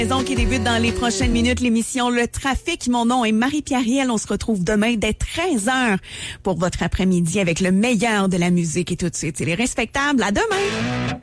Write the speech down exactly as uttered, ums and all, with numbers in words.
Saison qui débute dans les prochaines minutes, l'émission Le Trafic. Mon nom est Marie-Pierre Riel. On se retrouve demain dès treize heures pour votre après-midi avec le meilleur de la musique et tout de suite. C'est les respectables. À demain!